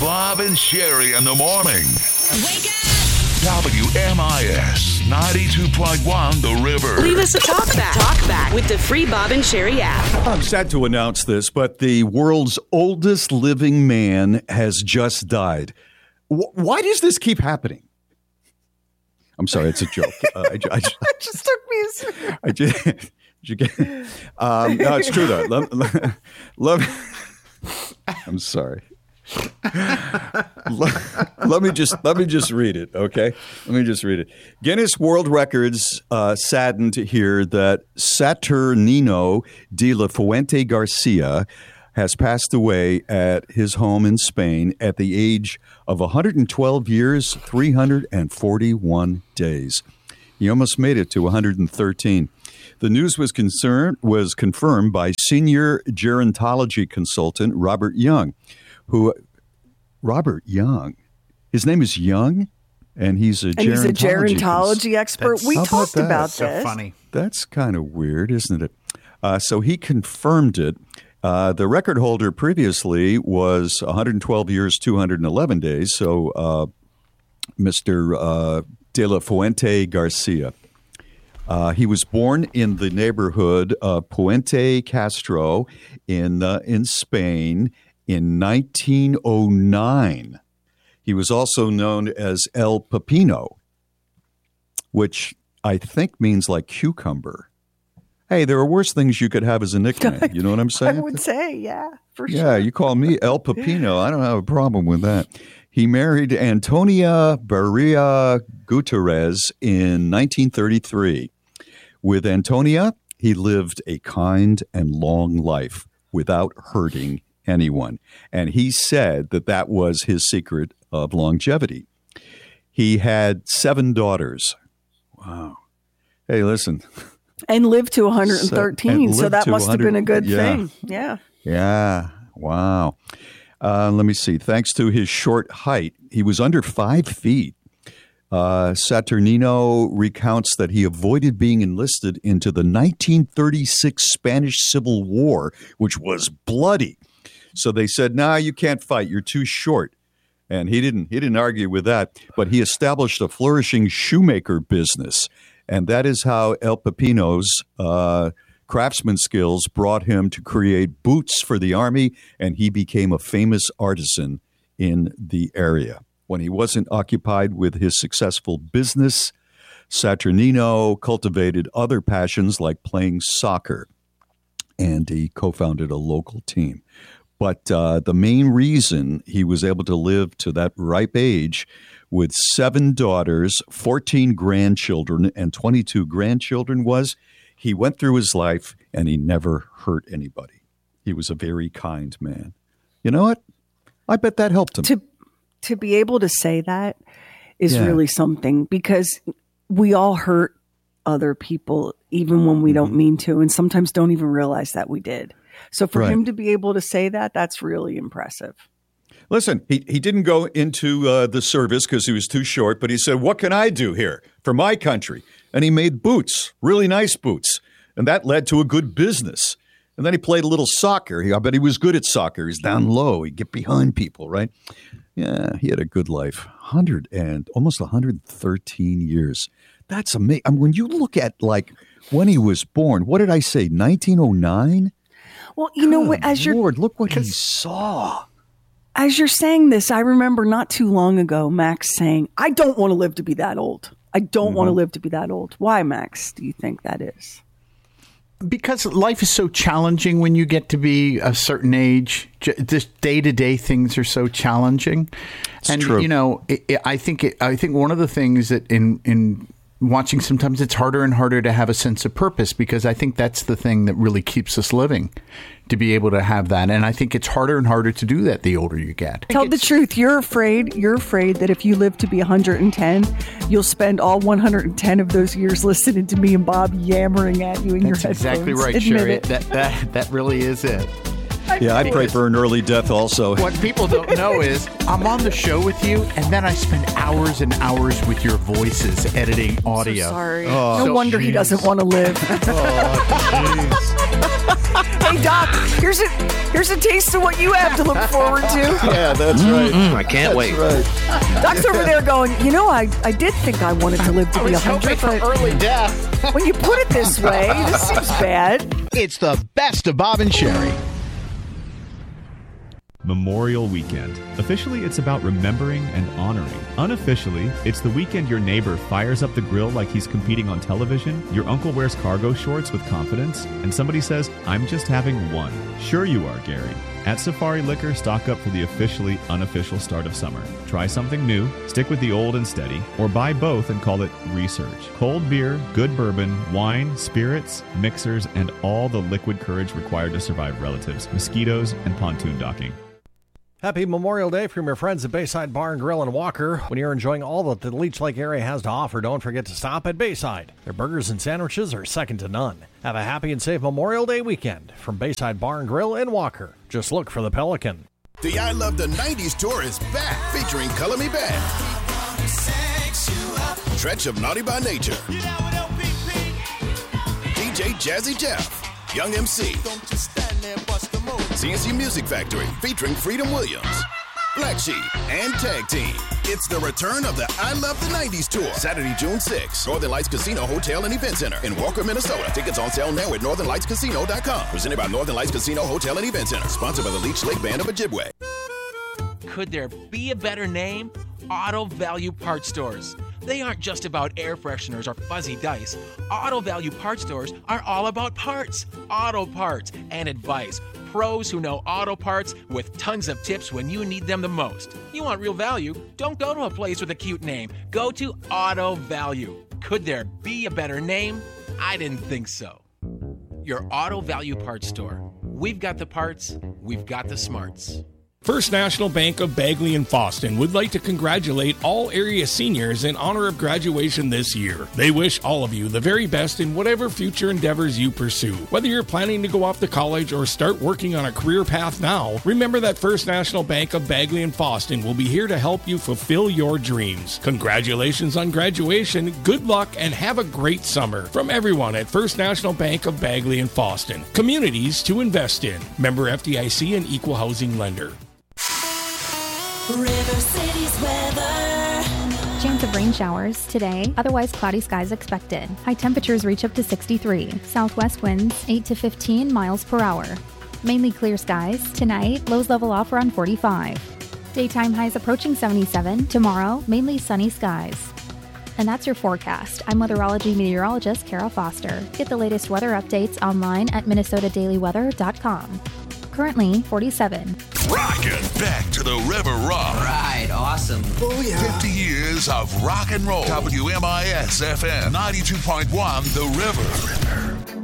Bob and Sherry in the morning. Wake up! WMIS 92.1 The River. Leave us a talkback with the free Bob and Sherry app. I'm sad to announce this, but the world's oldest living man has just died. Why does this keep happening? I'm sorry, it's a joke. It just took me a second. No, it's true though. I'm sorry. Let me just read it, okay? Let me just read it. Guinness World Records saddened to hear that Saturnino de la Fuente Garcia has passed away at his home in Spain at the age of 112 years, 341 days. He almost made it to 113. The news was confirmed by senior gerontology consultant Robert Young. Robert Young, his name is Young, and he's a gerontology expert. We talked about this. So funny. That's kind of weird, isn't it? So he confirmed it. The record holder previously was 112 years, 211 days. So Mr. De La Fuente Garcia. He was born in the neighborhood of Puente Castro in Spain in 1909. He was also known as El Pepino, which I think means like cucumber. Hey, there are worse things you could have as a nickname. You know what I'm saying? I would say, yeah, for sure. Yeah, you call me El Pepino. I don't have a problem with that. He married Antonia Barria Gutierrez in 1933. With Antonia, he lived a kind and long life without hurting anyone. And he said that was his secret of longevity. He had 7 daughters. Wow. Hey, listen. And lived to 113, so that must have been a good thing. Yeah. Yeah. Wow. Let me see. Thanks to his short height, he was under 5 feet. Saturnino recounts that he avoided being enlisted into the 1936 Spanish Civil War, which was bloody. So they said, "Nah, you can't fight. You're too short." And he didn't argue with that, but he established a flourishing shoemaker business. And that is how El Pepino's craftsman skills brought him to create boots for the army, and he became a famous artisan in the area. When he wasn't occupied with his successful business, Saturnino cultivated other passions like playing soccer, and he co-founded a local team. But the main reason he was able to live to that ripe age with 7 daughters, 14 grandchildren, and 22 grandchildren was he went through his life and he never hurt anybody. He was a very kind man. You know what? I bet that helped him. To be able to say that is really something, because we all hurt other people even when we don't mean to, and sometimes don't even realize that we did. So for him to be able to say that, that's really impressive. Listen, he didn't go into the service because he was too short, but he said, "What can I do here for my country?" And he made boots, really nice boots. And that led to a good business. And then he played a little soccer. I bet he was good at soccer. He's down low. He'd get behind people, right? Yeah, he had a good life. Almost 113 years. That's amazing. I mean, when you look at like when he was born, what did I say, 1909? Well, you know, as Lord, look what he saw. As you're saying this, I remember not too long ago, Max saying, "I don't want to live to be that old. I don't want to live to be that old." Why, Max, do you think that is? Because life is so challenging when you get to be a certain age. Just day-to-day things are so challenging. And, true. You know, I think one of the things that in watching, sometimes it's harder and harder to have a sense of purpose, because I think that's the thing that really keeps us living, to be able to have that. And I think it's harder and harder to do that the older you get. Tell the truth. You're afraid that if you live to be 110, you'll spend all 110 of those years listening to me and Bob yammering at you in your headphones. That's exactly right, Admit Sherry. it. That really is it. Yeah, I pray for an early death also. What people don't know is I'm on the show with you, and then I spend hours and hours with your voices editing audio. So sorry. No wonder he doesn't want to live. Hey, Doc, here's a taste of what you have to look forward to. Yeah, that's right. I can't wait. Right. Doc's over there going, I did think I wanted to live to be 100, but early death. when you put it this way, this seems bad. It's the best of Bob and Sherry. Memorial Weekend. Officially, it's about remembering and honoring. Unofficially, it's the weekend your neighbor fires up the grill like he's competing on television, your uncle wears cargo shorts with confidence, and somebody says, "I'm just having one." Sure you are, Gary. At Safari Liquor, stock up for the officially unofficial start of summer. Try something new, stick with the old and steady, or buy both and call it research. Cold beer, good bourbon, wine, spirits, mixers, and all the liquid courage required to survive relatives, mosquitoes, and pontoon docking. Happy Memorial Day from your friends at Bayside Bar and Grill in Walker. When you're enjoying all that the Leech Lake area has to offer, don't forget to stop at Bayside. Their burgers and sandwiches are second to none. Have a happy and safe Memorial Day weekend from Bayside Bar and Grill in Walker. Just look for the Pelican. The I Love the 90s tour is back, featuring Color Me Back, Stretch of Naughty by Nature, DJ Jazzy Jeff, Young MC, CNC Music Factory featuring Freedom Williams, Black Sheep, and Tag Team. It's the return of the I Love the 90s tour, Saturday, June 6th, Northern Lights Casino Hotel and Event Center in Walker, Minnesota. Tickets on sale now at northernlightscasino.com. Presented by Northern Lights Casino Hotel and Event Center. Sponsored by the Leech Lake Band of Ojibwe. Could there be a better name? Auto Value Parts Stores. They aren't just about air fresheners or fuzzy dice. Auto Value Parts Stores are all about parts, auto parts, and advice. Pros who know auto parts with tons of tips when you need them the most. You want real value? Don't go to a place with a cute name. Go to Auto Value. Could there be a better name? I didn't think so. Your Auto Value Parts Store. We've got the parts, we've got the smarts. First National Bank of Bagley and Foston would like to congratulate all area seniors in honor of graduation this year. They wish all of you the very best in whatever future endeavors you pursue. Whether you're planning to go off to college or start working on a career path now, remember that First National Bank of Bagley and Foston will be here to help you fulfill your dreams. Congratulations on graduation, good luck, and have a great summer. From everyone at First National Bank of Bagley and Foston. Communities to invest in. Member FDIC and Equal Housing Lender. River City's weather. Chance of rain showers today, otherwise cloudy skies expected. High temperatures reach up to 63. Southwest winds 8 to 15 miles per hour. Mainly clear skies. Tonight, lows level off around 45. Daytime highs approaching 77. Tomorrow, mainly sunny skies. And that's your forecast. I'm weatherology meteorologist Kara Foster. Get the latest weather updates online at minnesotadailyweather.com. Currently 47. Rockin' back to the River Rock. Right, awesome. Oh, yeah. 50 years of rock and roll. WMIS FM 92.1 The River.